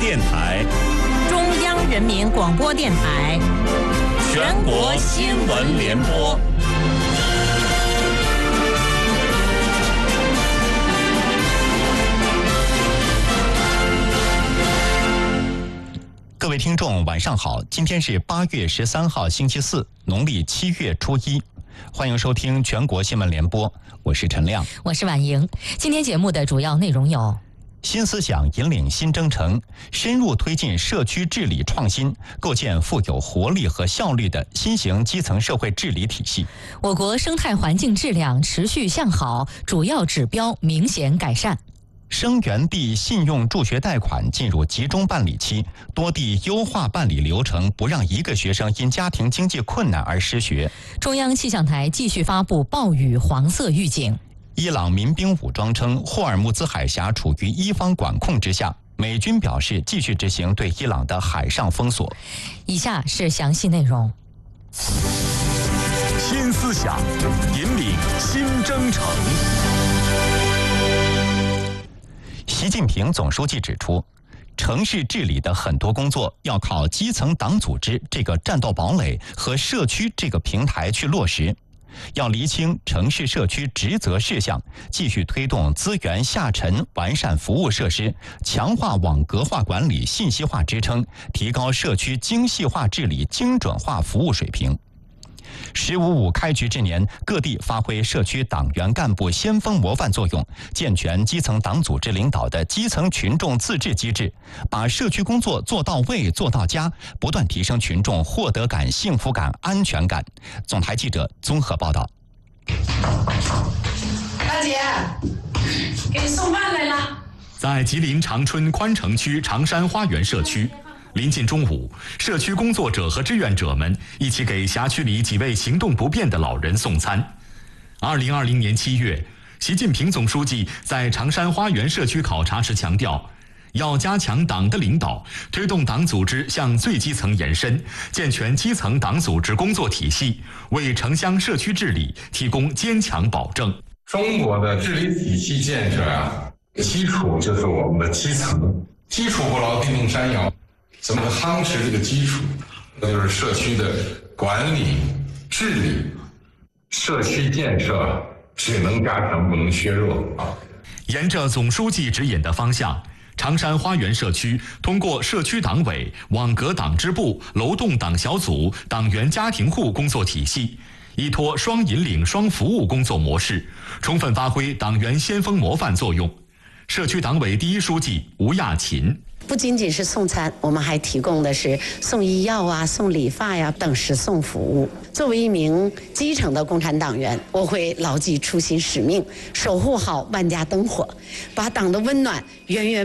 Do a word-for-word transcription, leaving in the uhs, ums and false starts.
电台、 中央人民广播电台、 全国新闻联播。各位听众，晚上好！今天是八月十三号，星期四，农历七月初一。欢迎收听全国新闻联播，我是陈亮， 我是婉莹。今天节目的主要内容有： 新思想引领新征程，深入推进社区治理创新，构建富有活力和效率的新型基层社会治理体系。 我国生态环境质量持续向好，主要指标明显改善。 生源地信用助学贷款进入集中办理期，多地优化办理流程，不让一个学生因家庭经济困难而失学。 中央气象台继续发布暴雨黄色预警。 伊朗民兵武装称霍尔木兹海峡处于伊方管控之下，美军表示继续执行对伊朗的海上封锁。 以下是详细内容。 新思想引领新征程。 习近平总书记指出，城市治理的很多工作要靠基层党组织这个战斗堡垒和社区这个平台去落实，要厘清城市社区职责事项，继续推动资源下沉，完善服务设施，强化网格化管理信息化支撑，提高社区精细化治理精准化服务水平。十五五开局之年，各地发挥社区党员干部先锋模范作用，健全基层党组织领导的基层群众自治机制，把社区工作做到位、做到家，不断提升群众获得感、幸福感、安全感。总台记者综合报道。 大姐，给你送饭来了。 在吉林长春宽城区长山花园社区，临近中午，社区工作者和志愿者们一起给辖区里几位行动不便的老人送餐。二零二零年七月，习近平总书记在长山花园社区考察时强调，要加强党的领导，推动党组织向最基层延伸，健全基层党组织工作体系，为城乡社区治理提供坚强保证。 中国的治理体系建设啊，基础就是我们的基层，基础不牢，地动山摇。怎么夯实这个基础？那就是社区的管理、治理、社区建设只能加强，不能削弱啊。 沿着总书记指引的方向，长山花园社区通过社区党委、网格党支部、楼栋党小组、党员家庭户工作体系，依托双引领双服务工作模式，充分发挥党员先锋模范作用。社区党委第一书记吴亚琴。 不仅仅是送餐，我们还提供的是送医药啊、送理发呀、等时送服务。作为一名基层的共产党员，我会牢记初心使命，守护好万家灯火，把党的温暖源源